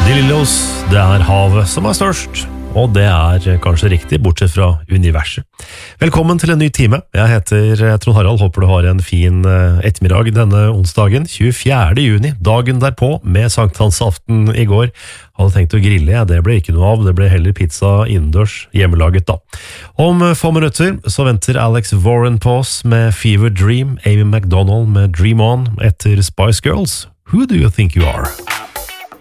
De Lillos, det havet som størst, og det kanskje riktig, bortsett fra universet. Velkommen til en ny time. Jeg heter Trond Harald, håper du har en fin ettermiddag denne onsdagen, 24. juni, dagen derpå, med sankthansaften i går. Hadde tenkt å grille, det ble ikke noe av, det ble heller pizza innendørs, hjemmelaget da. Om få minutter så venter Alex Warren på oss med Fever Dream, Amy McDonald med Dream On, etter Spice Girls. Who do you think you are?